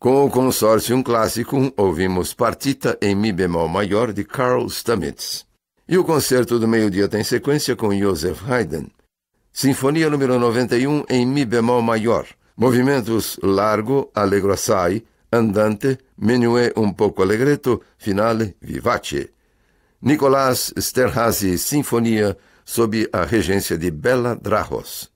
Com o Consortium Classicum, ouvimos Partita em Mi bemol maior de Carl Stamitz. E o Concerto do Meio-Dia tem sequência com Joseph Haydn. Sinfonia número 91 em Mi bemol maior. Movimentos largo, allegro assai, andante, menuet un poco allegretto, finale vivace. Nicolás Esterházy Sinfonia, sob a regência de Bela Drahos.